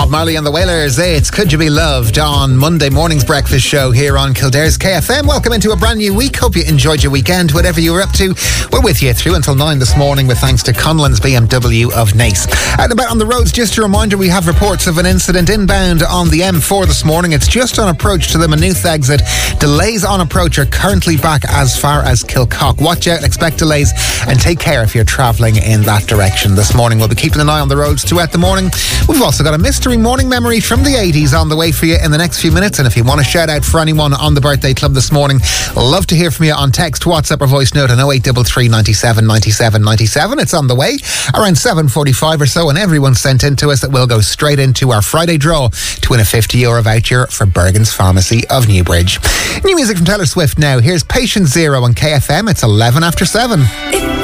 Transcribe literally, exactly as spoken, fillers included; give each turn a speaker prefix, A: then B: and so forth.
A: Bob Marley and the Wailers. It's Could You Be Loved on Monday morning's breakfast show here on Kildare's K F M. Welcome into a brand new week. Hope you enjoyed your weekend, whatever you were up to. We're with you through until nine this morning with thanks to Conlon's B M W of Naas. Out and about on the roads, just a reminder, we have reports of an incident inbound on the M four this morning. It's just on approach to the Maynooth exit. Delays on approach are currently back as far as Kilcock. Watch out, expect delays, and take care if you're travelling in that direction this morning. We'll be keeping an eye on the roads throughout the morning. We've also got a mystery morning memory from the eighties on the way for you in the next few minutes. And if you want to shout out for anyone on the birthday club this morning, love to hear from you on text, WhatsApp or voice note on oh eight three three, ninety-seven, ninety-seven, ninety-seven. It's on the way around seven forty-five or so, and everyone's sent in to us that will go straight into our Friday draw to win a fifty euro voucher for Bergen's Pharmacy of Newbridge. New music from Taylor Swift now. Here's Patient Zero on K F M. It's eleven after seven.